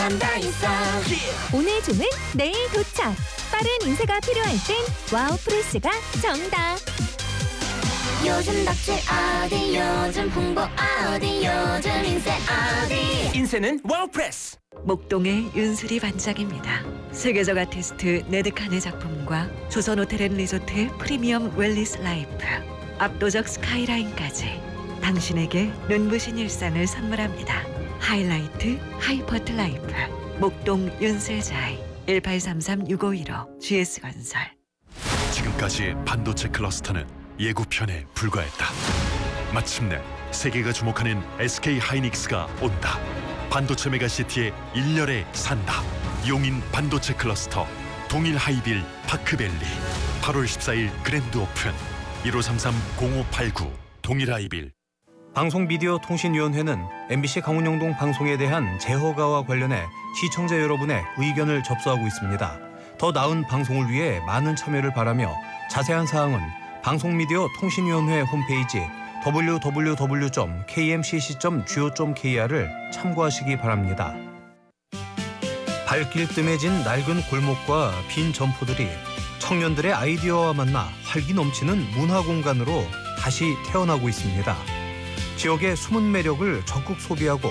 다 있어. 오늘 주문 내일 도착. 빠른 인쇄가 필요할 땐 와우 프레스가 정답. 요즘 덕질 어디, 요즘 홍보 어디, 요즘 인쇄 어디. 인쇄는 와우프레스. 목동의 윤슬이 반짝입니다. 세계적 아티스트 네드칸의 작품과 조선 호텔 앤 리조트 프리미엄 웰리스 라이프, 압도적 스카이라인까지 당신에게 눈부신 일상을 선물합니다. 하이라이트 하이퍼트 라이프 목동 윤슬자이 1833-6515 GS건설. 지금까지 반도체 클러스터는 예고편에 불과했다. 마침내 세계가 주목하는 SK 하이닉스가 온다. 반도체 메가시티의 일렬에 산다. 용인 반도체 클러스터 동일 하이빌 파크밸리 8월 14일 그랜드 오픈 1533-0589 동일 하이빌. 방송미디어통신위원회는 MBC 강원영동 방송에 대한 재허가와 관련해 시청자 여러분의 의견을 접수하고 있습니다. 더 나은 방송을 위해 많은 참여를 바라며 자세한 사항은 방송미디어통신위원회 홈페이지 www.kmcc.go.kr을 참고하시기 바랍니다. 발길 뜸해진 낡은 골목과 빈 점포들이 청년들의 아이디어와 만나 활기 넘치는 문화공간으로 다시 태어나고 있습니다. 지역의 숨은 매력을 적극 소비하고